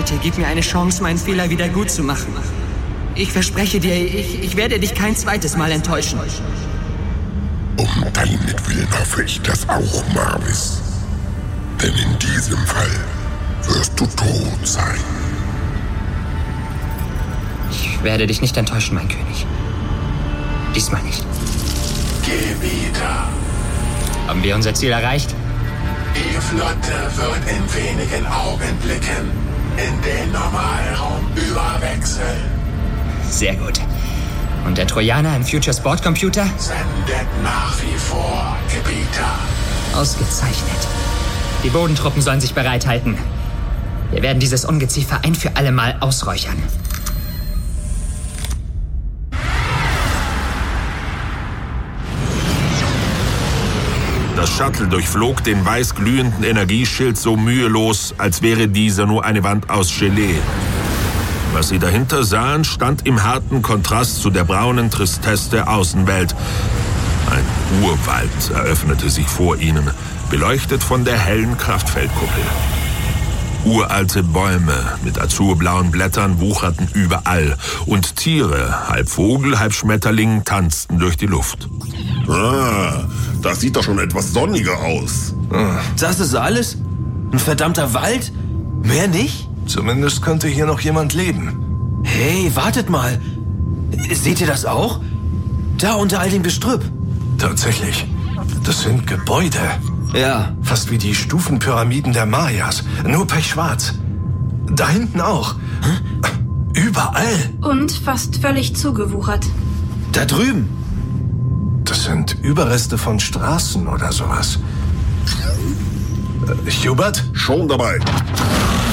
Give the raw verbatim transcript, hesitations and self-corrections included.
Bitte gib mir eine Chance, meinen Fehler wieder gut zu machen. Ich verspreche dir, ich, ich werde dich kein zweites Mal enttäuschen. Um deinetwillen hoffe ich das auch, Marvis. Denn in diesem Fall wirst du tot sein. Ich werde dich nicht enttäuschen, mein König. Diesmal nicht. Gebieter. Haben wir unser Ziel erreicht? Die Flotte wird in wenigen Augenblicken in den Normalraum überwechseln. Sehr gut. Und der Trojaner im Future Sport Computer? Sendet nach wie vor, Gebieter. Ausgezeichnet. Die Bodentruppen sollen sich bereithalten. Wir werden dieses Ungeziefer ein für alle Mal ausräuchern. Das Shuttle durchflog den weiß glühenden Energieschild so mühelos, als wäre dieser nur eine Wand aus Gelee. Was sie dahinter sahen, stand im harten Kontrast zu der braunen Tristesse der Außenwelt. Ein Urwald eröffnete sich vor ihnen, beleuchtet von der hellen Kraftfeldkuppel. Uralte Bäume mit azurblauen Blättern wucherten überall und Tiere, halb Vogel, halb Schmetterling, tanzten durch die Luft. Ah, das sieht doch schon etwas sonniger aus. Das ist alles? Ein verdammter Wald? Mehr nicht? Zumindest könnte hier noch jemand leben. Hey, wartet mal. Seht ihr das auch? Da unter all dem Gestrüpp. Tatsächlich. Das sind Gebäude. Ja. Fast wie die Stufenpyramiden der Mayas. Nur pechschwarz. Da hinten auch. Hä? Überall. Und fast völlig zugewuchert. Da drüben. Das sind Überreste von Straßen oder sowas. Äh, Hubert? Schon dabei.